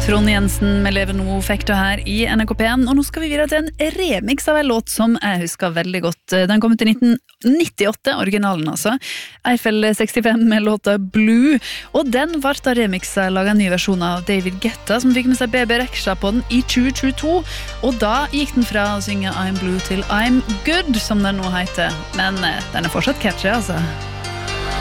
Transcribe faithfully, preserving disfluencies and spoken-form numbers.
Trond Jensen med Leve nå fikk du her i N R K P en, og nå skal vi videre til en remix av en låt som jeg husker veldig godt. Den kom ut i nitten nittiåtte, originalen altså. Eiffel sekstifem med låta Blue, og den ble da remixet laget en ny versjon av David Guetta, som fikk med seg B B Rexha på den i tjue tjueto, og da gikk den fra å synge I'm Blue til I'm Good, som den nå heter. Men den er fortsatt catchy, altså.